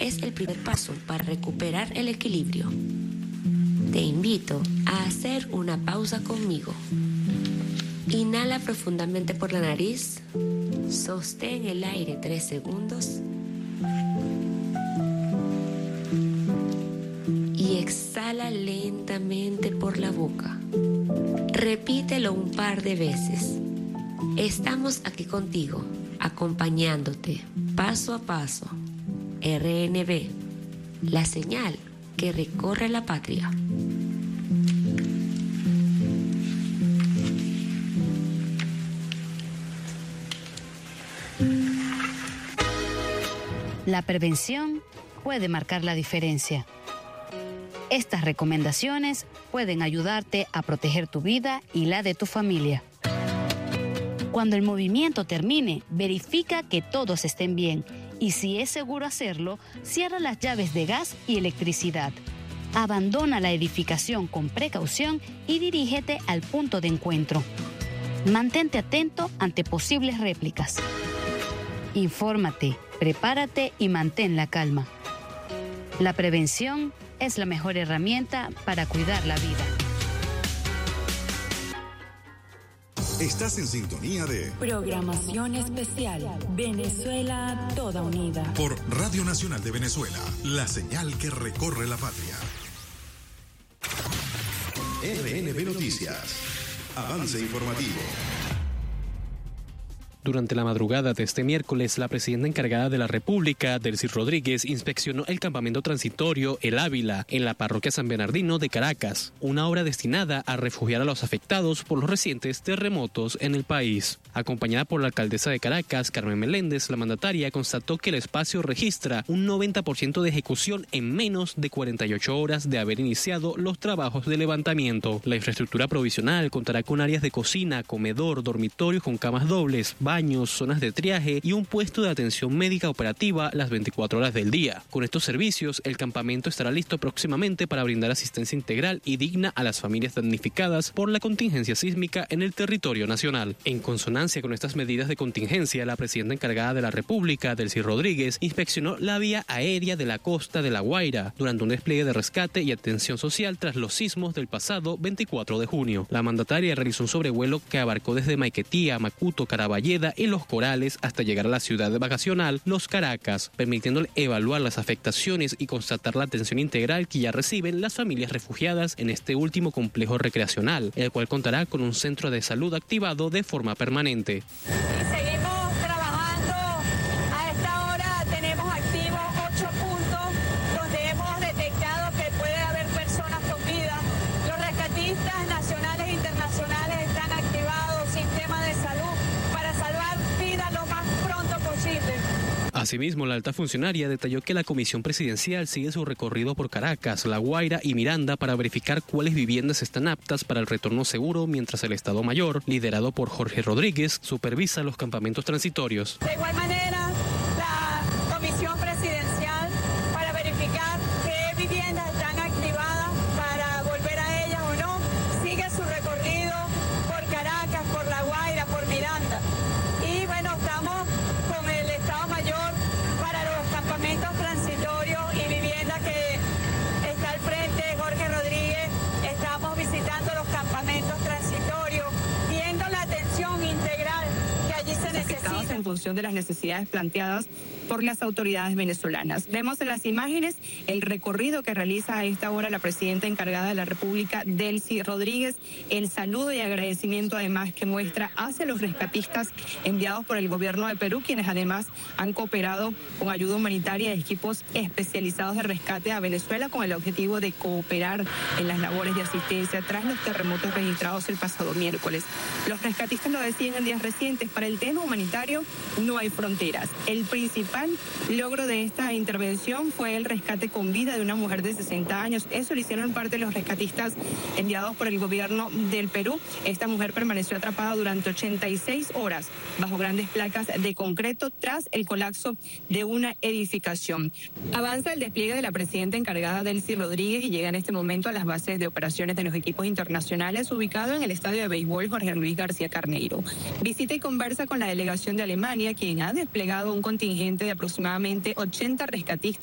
es el primer paso para recuperar el equilibrio. Te invito a hacer una pausa conmigo. Inhala profundamente por la nariz, sostén el aire 3 segundos y exhala lentamente por la boca. Repítelo un par de veces. Estamos aquí contigo, acompañándote paso a paso. RNB, la señal que recorre la patria. La prevención puede marcar la diferencia. Estas recomendaciones pueden ayudarte a proteger tu vida y la de tu familia. Cuando el movimiento termine, verifica que todos estén bien y si es seguro hacerlo, cierra las llaves de gas y electricidad. Abandona la edificación con precaución y dirígete al punto de encuentro. Mantente atento ante posibles réplicas. Infórmate, prepárate y mantén la calma. La prevención es la mejor herramienta para cuidar la vida. Estás en sintonía de Programación Especial Venezuela Toda Unida por Radio Nacional de Venezuela, la señal que recorre la patria. RNB Noticias. Avance informativo. Durante la madrugada de este miércoles, la presidenta encargada de la República, Delcy Rodríguez, inspeccionó el campamento transitorio El Ávila, en la parroquia San Bernardino de Caracas, una obra destinada a refugiar a los afectados por los recientes terremotos en el país. Acompañada por la alcaldesa de Caracas, Carmen Meléndez, la mandataria constató que el espacio registra un 90% de ejecución en menos de 48 horas de haber iniciado los trabajos de levantamiento. La infraestructura provisional contará con áreas de cocina, comedor, dormitorios con camas dobles, baños, zonas de triaje y un puesto de atención médica operativa las 24 horas del día. Con estos servicios, el campamento estará listo próximamente para brindar asistencia integral y digna a las familias damnificadas por la contingencia sísmica en el territorio nacional. En consonancia con estas medidas de contingencia, la presidenta encargada de la República, Delcy Rodríguez, inspeccionó la vía aérea de la costa de La Guaira durante un despliegue de rescate y atención social tras los sismos del pasado 24 de junio. La mandataria realizó un sobrevuelo que abarcó desde Maiquetía, Macuto, Caraballeda y Los Corales hasta llegar a la ciudad vacacional Los Caracas, permitiéndole evaluar las afectaciones y constatar la atención integral que ya reciben las familias refugiadas en este último complejo recreacional, el cual contará con un centro de salud activado de forma permanente. Y seguimos trabajando. A esta hora tenemos activos 8 puntos donde hemos detectado que puede haber personas con vida. Los rescatistas nacionales e internacionales están activados, sistema de salud, para salvar vidas lo más pronto posible. Asimismo, la alta funcionaria detalló que la comisión presidencial sigue su recorrido por Caracas, La Guaira y Miranda para verificar cuáles viviendas están aptas para el retorno seguro, mientras el Estado Mayor, liderado por Jorge Rodríguez, supervisa los campamentos transitorios. De igual manera, la comisión presidencial para verificar qué viviendas están activadas para volver a ellas o no, sigue su recorrido por Caracas, por La Guaira, por Miranda. Y bueno, estamos con el Estado Mayor para los campamentos transitorios y vivienda que está al frente Jorge Rodríguez. Estamos visitando los campamentos transitorios, viendo la atención integral que allí se necesita. En función de las necesidades planteadas por las autoridades venezolanas. Vemos en las imágenes el recorrido que realiza a esta hora la presidenta encargada de la República, Delcy Rodríguez, el saludo y agradecimiento además que muestra hacia los rescatistas enviados por el gobierno de Perú, quienes además han cooperado con ayuda humanitaria y equipos especializados de rescate a Venezuela con el objetivo de cooperar en las labores de asistencia tras los terremotos registrados el pasado miércoles. Los rescatistas lo decían en días recientes, para el tema humanitario no hay fronteras. El principal logro de esta intervención fue el rescate con vida de una mujer de 60 años. Eso lo hicieron parte de los rescatistas enviados por el gobierno del Perú. Esta mujer permaneció atrapada durante 86 horas bajo grandes placas de concreto tras el colapso de una edificación. Avanza el despliegue de la presidenta encargada, Delcy Rodríguez, y llega en este momento a las bases de operaciones de los equipos internacionales ubicado en el estadio de béisbol Jorge Luis García Carneiro. Visita y conversa con la delegación de Alemania, quien ha desplegado un contingente de aproximadamente 80 rescatistas